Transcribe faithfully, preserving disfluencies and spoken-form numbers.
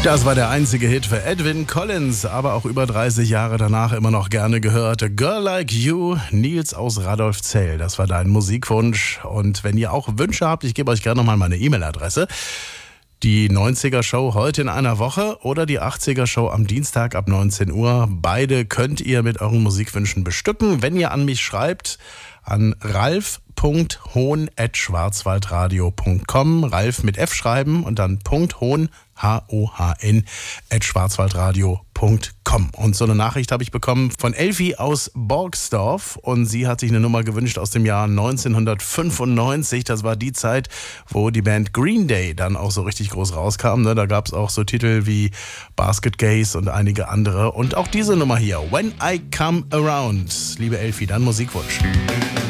Das war der einzige Hit für Edwyn Collins, aber auch über dreißig Jahre danach immer noch gerne gehört. A Girl Like You, Nils aus Radolfzell. Das war dein Musikwunsch. Und wenn ihr auch Wünsche habt, ich gebe euch gerne nochmal meine E-Mail-Adresse. Die neunziger-Show heute in einer Woche oder die achtziger-Show am Dienstag ab neunzehn Uhr. Beide könnt ihr mit euren Musikwünschen bestücken, wenn ihr an mich schreibt, an ralf punkt hohn at schwarzwaldradio punkt com. Ralf mit F schreiben und dann .hohn, H O H N, at schwarzwaldradio punkt com. Und so eine Nachricht habe ich bekommen von Elfi aus Borgsdorf und sie hat sich eine Nummer gewünscht aus dem Jahr neunzehnhundertfünfundneunzig. Das war die Zeit, wo die Band Green Day dann auch so richtig groß rauskam. Ne? Da gab es auch so Titel wie Basket Case und einige andere. Und auch diese Nummer hier, When I Come Around. Liebe Elfi, dein Musikwunsch.